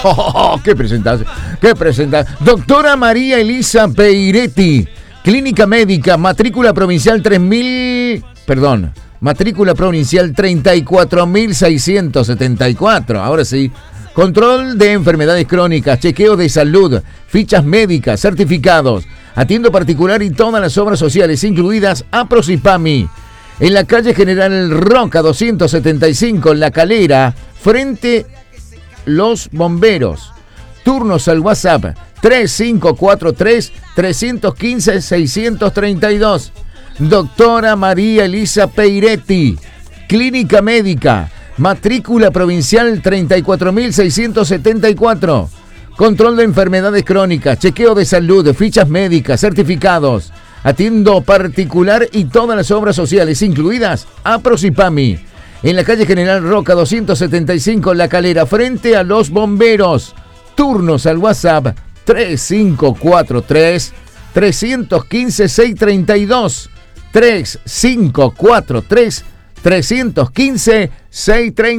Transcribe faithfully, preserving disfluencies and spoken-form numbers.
Oh, ¡qué presentación! ¡Qué presentación! Doctora María Elisa Peiretti, Clínica Médica, matrícula provincial tres mil... Perdón, matrícula provincial treinta y cuatro mil seiscientos setenta y cuatro. Ahora sí. Control de enfermedades crónicas, chequeo de salud, fichas médicas, certificados. Atiendo particular y todas las obras sociales, incluidas APROS-IPAMI. En la calle General Roca doscientos setenta y cinco, en La Calera, frente Los Bomberos. Turnos al WhatsApp tres cinco cuatro tres, tres uno cinco, seis tres dos. Doctora María Elisa Peiretti, Clínica Médica, matrícula provincial treinta y cuatro mil seiscientos setenta y cuatro. Control de enfermedades crónicas, chequeo de salud, fichas médicas, certificados. Atiendo particular y todas las obras sociales, incluidas APROS-IPAMI. En la calle General Roca doscientos setenta y cinco, La Calera, frente a Los Bomberos. Turnos al WhatsApp tres cinco cuatro tres, tres uno cinco, seis tres dos. tres cinco cuatro tres, tres uno cinco, seis tres dos.